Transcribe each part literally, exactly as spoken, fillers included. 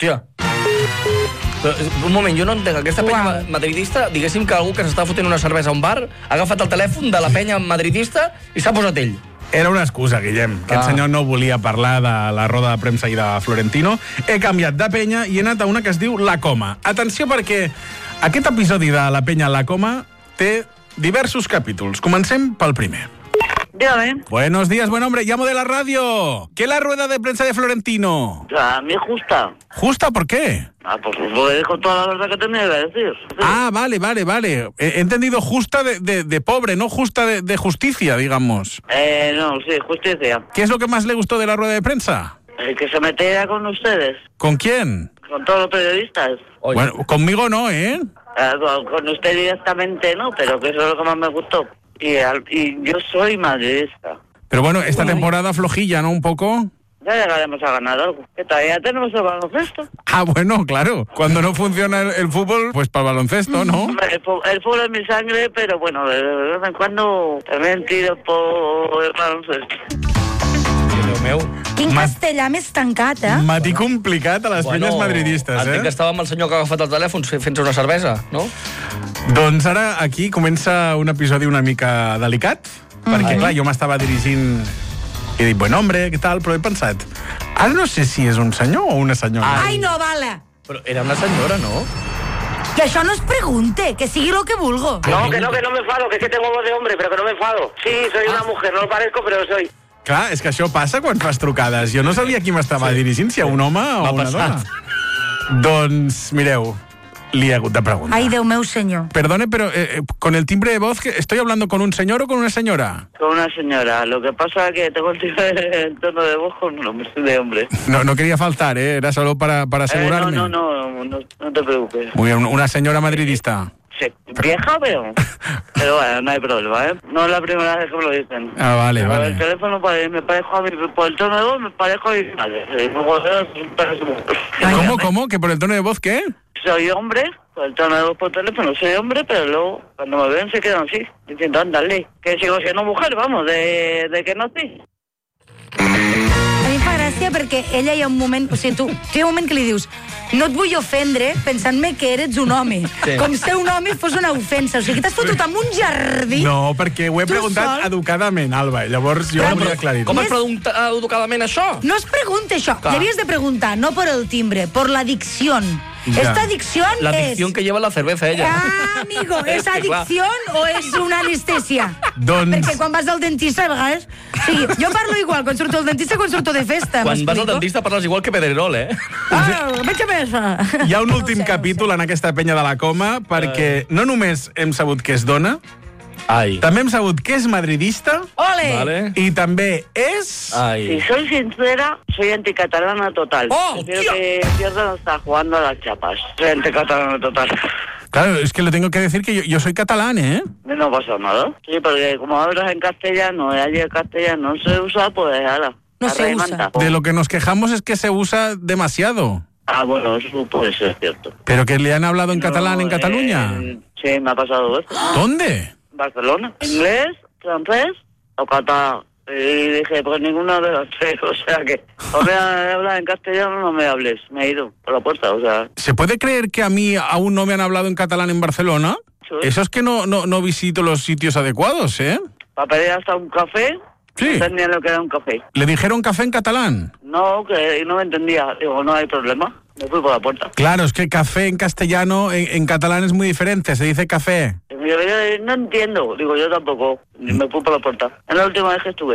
Hòstia. Però, un moment, jo no entenc. Aquesta penya madridista, diguéssim que algú que s'està fotent una cervesa a un bar ha agafat el telèfon de la penya madridista i s'ha posat ell. Era una excusa, Guillem. Aquest ah. senyor no volia parlar de la roda de premsa i de Florentino. He canviat de penya i he anat a una que es diu La Coma. Atenció, perquè aquest episodi de la penya La Coma té diversos capítols. Comencem pel primer. Dígame. Buenos días, buen hombre. Llamo de la radio. ¿Qué es la rueda de prensa de Florentino? A mí justa. ¿Justa? ¿Por qué? Ah, pues le dijo toda la verdad que tenía que decir. Sí. Ah, vale, vale, vale. He entendido justa de, de, de pobre, no justa de, de justicia, digamos. Eh, no, sí, justicia. ¿Qué es lo que más le gustó de la rueda de prensa? El que se metiera con ustedes. ¿Con quién? Con todos los periodistas. Oye. Bueno, conmigo no, ¿eh? Eh con, con usted directamente no, pero que eso es lo que más me gustó. Y, al, y yo soy madridista. Pero bueno, esta temporada flojilla, ¿no? Un poco. Ya llegaremos a ganar algo. Que todavía tenemos el baloncesto. Ah, bueno, claro. Cuando no funciona el, el fútbol, pues para el baloncesto, ¿no? El, el fútbol es mi sangre, pero bueno, de vez en cuando también tiro por el baloncesto. Déu meu. Quin castellà més tancat, eh? Matí complicat a les bueno, penyes madridistes, eh? Entenc que estava amb el senyor que ha agafat el telèfon fent-se una cervesa, no? Doncs ara aquí comença un episodi una mica delicat, mm. perquè, clar, jo m'estava dirigint i he dit, buen hombre, què tal? Però he pensat, ara no sé si és un senyor o una senyora. Ai, no, vale. Però era una senyora, no? Que això no es pregunte, que sigui lo que vulgo. No, que no, que no me enfado, que es que tengo voz de hombre, pero que no me enfado. Sí, soy una mujer, no lo parezco, pero lo soy. Clar, és que això passa quan fas trucades. Jo no sabia qui m'estava sí. dirigint, si a un home o una dona. Doncs, mireu, li he hagut de preguntar. Ai, Déu meu senyor. Perdone, pero eh, con el timbre de voz, ¿estoy hablando con un señor o con una señora? Con una señora. Lo que pasa es que tengo el, timbre, el tono de voz con un hombre, de hombre. No, no quería faltar, ¿eh? Era solo para, para asegurarme. Eh, no, no, no, no, no te preocupes. Muy bien, una señora madridista. Sí, vieja, pero... Pero bueno, no hay problema, ¿eh? No es la primera vez que me lo dicen. Ah, vale, pero vale. El teléfono me parezco a mi... Por el tono de voz me parezco a mi madre. ¿Cómo, cómo? ¿Que por el tono de voz qué? Soy hombre, por el tono de voz por teléfono soy hombre, pero luego cuando me ven se quedan así, diciendo, ándale, que sigo siendo mujer, vamos, de, de que no sí. A mi em fa gràcia perquè ella hi ha un moment... O sigui, tu, tu hi ha un moment que li dius no et vull ofendre pensant-me que eres un home. Sí. Com si un home fos una ofensa. O sigui, t'has fotut en un jardí... No, perquè ho he preguntat sol... educadament, Alba. Llavors jo ho volia aclarir. Com has preguntat educadament això? No es pregunta això. Clar. Li havies de preguntar, no por el timbre, por la dicción. Ja. Esta adicción la es... La adicción que lleva la cerveza, ella. Ah, amigo, ¿es adicción o es una anestesia? Doncs... Perquè quan vas al dentista, a vegades... O sigui, jo parlo igual quan surto al dentista quan surto de festa. Quan vas al dentista parles igual que Pedrerol, eh? Ah, veig a més. Hi ha un últim no sé, capítol no sé. en aquesta penya de la Coma, perquè no només hem sabut que és dona, Ai. també hem sabut que és madridista. Ole! Vale. I també és... Ai. Si soy sincera, soy anticatalana total. ¡Oh! Prefiero que pierda está jugando a las chapas. Soy anticatalana total. Claro, es que le tengo que decir que yo, yo soy catalán, ¿eh? No pasa nada. Sí, porque como hablas en castellano y allí el castellano no se usa, pues ala. No se usa. De lo que nos quejamos es que se usa demasiado. Ah, bueno, eso puede ser cierto. ¿Pero que le han hablado en no, catalán en eh, Cataluña? Sí, me ha pasado esto. ¿Dónde? Barcelona. Inglés, francés o catalán. Y dije, pues ninguno de los tres, o sea que o me hablas en castellano o no me hables. Me he ido por la puerta, o sea... ¿Se puede creer que a mí aún no me han hablado en catalán en Barcelona? Sí. Eso es que no, no, no visito los sitios adecuados, ¿eh? Para pedir hasta un café, sí. No entendía lo que era un café. ¿Le dijeron café en catalán? No, que no me entendía. Digo, no hay problema. Me fui por la puerta. Claro, es que café en castellano, en, en catalán es muy diferente, se dice café. Yo, yo no entiendo, digo, yo tampoco. Me fui por la puerta. Es la última vez que estuve.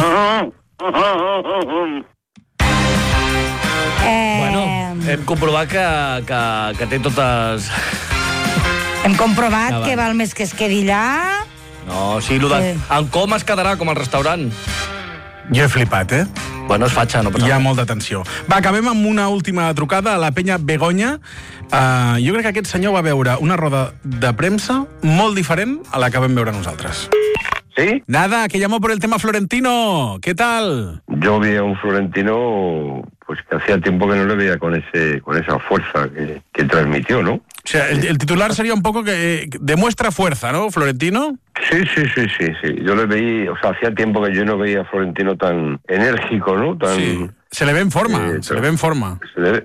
Eh... Bueno, hem comprovat que, que, que té totes... Hem comprovat ja, que val més que es quedi allà... No, sí, lo de... Sí. En com es quedarà, com al restaurant. Jo he flipat, eh? Bueno, és fatxa, no passa. Hi ha molta tensió. Va, acabem amb una última trucada a la penya Begoña. Uh, jo crec que aquest senyor va veure una roda de premsa molt diferent a la que vam veure nosaltres. ¿Sí? Nada, que llamo por el tema Florentino. ¿Qué tal? Yo vi a un Florentino pues que hacía tiempo que no le veía con ese con esa fuerza que, que transmitió, ¿no? O sea, el, el titular sería un poco que eh, demuestra fuerza, ¿no, Florentino? Sí, sí, sí, sí, sí. Yo le veía, o sea, hacía tiempo que yo no veía a Florentino tan enérgico, ¿no? Tan, sí. Se le ve en forma, eh, se le ve en forma. Se le ve,